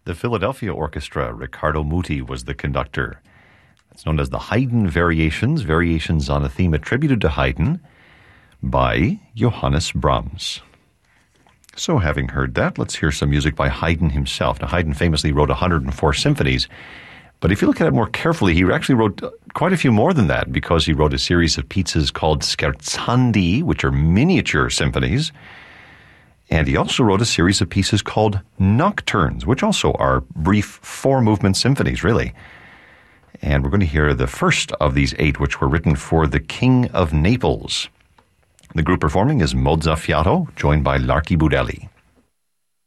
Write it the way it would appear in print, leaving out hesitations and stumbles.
The Philadelphia Orchestra, Riccardo Muti was the conductor. It's known as the Haydn Variations, variations on a theme attributed to Haydn by Johannes Brahms. So having heard that, let's hear some music by Haydn himself. Now, Haydn famously wrote 104 symphonies, but if you look at it more carefully, he actually wrote quite a few more than that, because he wrote a series of pieces called scherzandi, which are miniature symphonies, and he also wrote a series of pieces called nocturnes, which also are brief four-movement symphonies, really. And we're going to hear the first of these 8, which were written for the King of Naples. The group performing is Mozzafiato, joined by Larky Budelli.